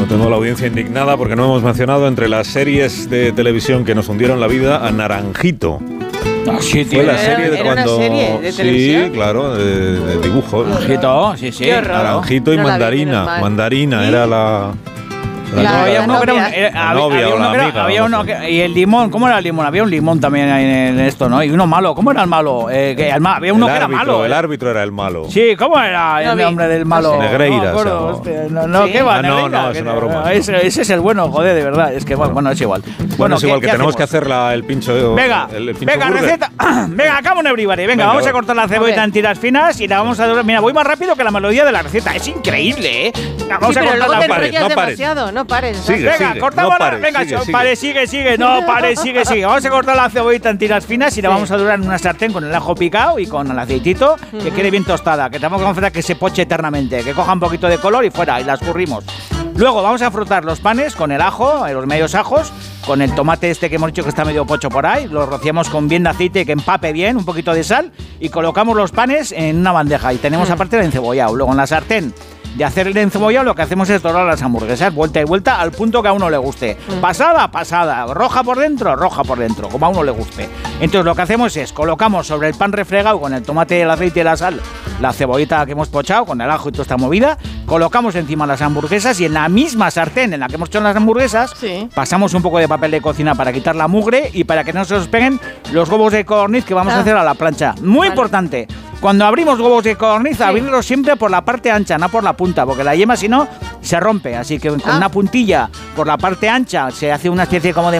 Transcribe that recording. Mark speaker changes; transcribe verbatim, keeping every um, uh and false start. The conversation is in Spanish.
Speaker 1: tengo la audiencia indignada porque no hemos mencionado entre las series de televisión que nos hundieron la vida a Naranjito.
Speaker 2: Ah, sí, tío.
Speaker 1: Fue la serie de
Speaker 3: ¿Era
Speaker 1: cuando...
Speaker 3: una serie de televisión?
Speaker 1: Sí, claro, de, de dibujo.
Speaker 2: Naranjito, sí, sí.
Speaker 3: Qué horror.
Speaker 1: Naranjito y
Speaker 3: No la vi,
Speaker 1: Mandarina.
Speaker 3: menos mal.
Speaker 1: Mandarina
Speaker 3: ¿Y?
Speaker 1: era la...
Speaker 3: La-
Speaker 1: la
Speaker 2: había
Speaker 3: la
Speaker 2: uno que era un-
Speaker 3: novia.
Speaker 2: era-
Speaker 1: La
Speaker 2: había-
Speaker 1: novia
Speaker 2: había
Speaker 1: o
Speaker 2: uno
Speaker 1: la
Speaker 2: que era-
Speaker 1: amiga,
Speaker 2: había
Speaker 1: no
Speaker 2: uno
Speaker 1: sé.
Speaker 2: que- y el limón, ¿cómo era el limón? Había un limón también ahí en esto, ¿no? Y uno malo, ¿cómo era el malo? Eh, que el ma- había uno
Speaker 1: el
Speaker 2: que era
Speaker 1: árbitro,
Speaker 2: malo.
Speaker 1: El
Speaker 2: eh.
Speaker 1: árbitro era el malo.
Speaker 2: Sí, ¿cómo era
Speaker 3: No
Speaker 2: el
Speaker 3: vi,
Speaker 2: nombre del malo?
Speaker 3: no sé.
Speaker 1: Negreira,
Speaker 2: No, me acuerdo,
Speaker 1: se llama.
Speaker 2: hostia, no, no,
Speaker 3: ¿Sí?
Speaker 2: ¿qué va?
Speaker 1: Ah, no,
Speaker 2: Negreira,
Speaker 1: no, es
Speaker 2: que-
Speaker 1: una broma.
Speaker 2: Ese, ese es el bueno, joder, de verdad. Es que, bueno, bueno, es igual.
Speaker 1: Bueno, es
Speaker 2: ¿qué-
Speaker 1: igual que
Speaker 2: qué
Speaker 1: tenemos que
Speaker 2: hacemos?
Speaker 1: hacer la, el pincho...
Speaker 2: Venga,
Speaker 1: el, el pincho
Speaker 2: venga,
Speaker 1: burger.
Speaker 2: receta. Venga, acabo un everybody. Venga,
Speaker 1: Venga,
Speaker 2: vamos a
Speaker 1: va.
Speaker 2: cortar la cebollita
Speaker 3: A ver.
Speaker 2: en tiras finas y la vamos a... Mira, voy más rápido que la melodía de la receta. Es increíble, ¿eh? Venga, vamos
Speaker 3: Sí,
Speaker 2: a
Speaker 3: pero
Speaker 2: cortar
Speaker 3: luego
Speaker 2: la
Speaker 3: te
Speaker 1: no pares,
Speaker 3: enrollas
Speaker 1: no pares.
Speaker 3: demasiado, no pares.
Speaker 1: Sigue,
Speaker 2: Venga,
Speaker 1: sigue,
Speaker 2: cortamos
Speaker 1: no
Speaker 2: la-
Speaker 1: pares,
Speaker 2: venga,
Speaker 1: sigue,
Speaker 2: cho-
Speaker 1: sigue.
Speaker 2: pare, sigue, sigue, no, pare, sigue, sigue. Vamos a cortar la cebollita en tiras finas y la
Speaker 3: Sí.
Speaker 2: vamos a dorar en una sartén con el ajo picado y con el aceitito, que quede bien tostada, que tampoco vamos a hacer que se poche eternamente, que coja un poquito de color y fuera, y la escurrimos. Luego vamos a frotar los panes con el ajo, eh, los medios ajos, con el tomate este que hemos dicho que está medio pocho por ahí, lo rociamos con bien de aceite que empape bien, un poquito de sal, y colocamos los panes en una bandeja y tenemos
Speaker 3: Mm.
Speaker 2: aparte el encebollado. Luego en la sartén de hacer el encebollado lo que hacemos es dorar las hamburguesas, vuelta y vuelta al punto que a uno le guste. Pasada, pasada, roja por dentro, roja por dentro, como a uno le guste. Entonces lo que hacemos es colocamos sobre el pan refregado con el tomate, el aceite y la sal, la cebollita que hemos pochado con el ajo y toda esta movida, colocamos encima las hamburguesas y en la misma sartén en la que hemos hecho las hamburguesas,
Speaker 3: Sí.
Speaker 2: pasamos un poco de papel de cocina para quitar la mugre y para que no se nos peguen los huevos de codorniz que vamos a
Speaker 3: Ah.
Speaker 2: hacer a la plancha. Muy
Speaker 3: Vale.
Speaker 2: importante. Cuando abrimos huevos de codorniz, abrirlos siempre por la parte ancha, no por la punta, porque la yema si no se rompe. Así que con
Speaker 3: Ah.
Speaker 2: una puntilla por la parte ancha se hace una especie como de